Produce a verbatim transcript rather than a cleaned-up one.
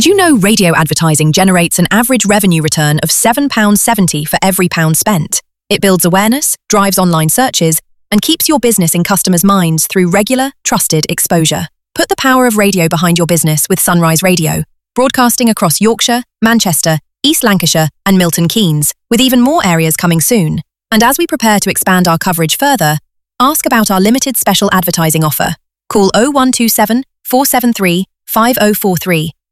Did you know radio advertising generates an average revenue return of seven pounds seventy for every pound spent? It builds awareness, drives online searches, and keeps your business in customers' minds through regular, trusted exposure. Put the power of radio behind your business with Sunrise Radio, broadcasting across Yorkshire, Manchester, East Lancashire, and Milton Keynes, with even more areas coming soon. And as we prepare to expand our coverage further, ask about our limited special advertising offer. Call oh one two seven, four seven three, five oh four three